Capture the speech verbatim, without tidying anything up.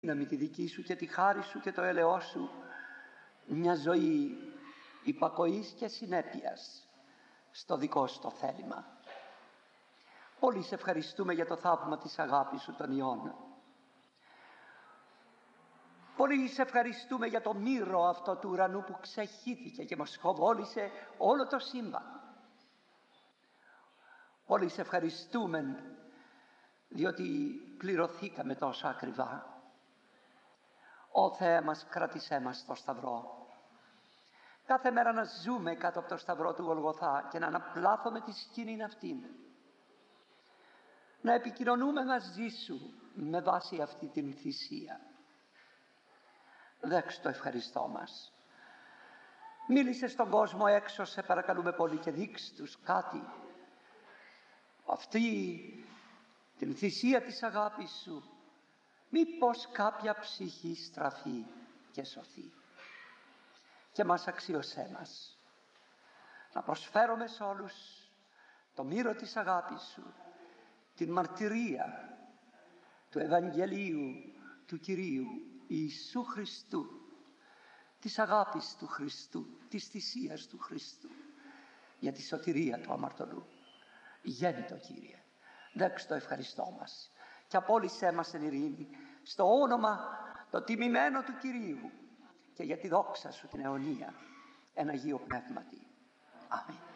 δύναμη τη δική σου και τη χάρη σου και το έλεος σου, μια ζωή υπακοής και συνέπειας στο δικό σου το θέλημα. Πολύ σε ευχαριστούμε για το θαύμα της αγάπης σου τον Υιόν. Πολύ σε ευχαριστούμε για το μύρο αυτό του ουρανού που ξεχύθηκε και μας χοβόλησε όλο το σύμπαν. Πολύ σε ευχαριστούμε διότι πληρωθήκαμε τόσο ακριβά. Ω Θεέ μας, κράτησέ μας στο Σταυρό. Κάθε μέρα να ζούμε κάτω από το Σταυρό του Γολγοθά και να αναπλάθουμε τη σκηνή αυτήν. Να επικοινωνούμε μαζί σου με βάση αυτή την θυσία. Δέξου το ευχαριστώ μας. Μίλησε στον κόσμο έξω, σε παρακαλούμε πολύ, και δείξ' τους κάτι. Αυτή την θυσία της αγάπης σου, μήπως κάποια ψυχή στραφεί και σωθεί. Και μας αξίωσέ μας να προσφέρουμε σε όλους το μύρο της αγάπης σου, την μαρτυρία του Ευαγγελίου του Κυρίου Ιησού Χριστού, της αγάπης του Χριστού, της θυσίας του Χριστού για τη σωτηρία του αμαρτωλού. Γέννητο Κύριε, δέξου το ευχαριστώ μας και απόλυσέ μας εν ειρήνη στο όνομα το τιμημένο του Κυρίου και για τη δόξα σου την αιωνία εν Αγίο Πνεύματι. Αμήν.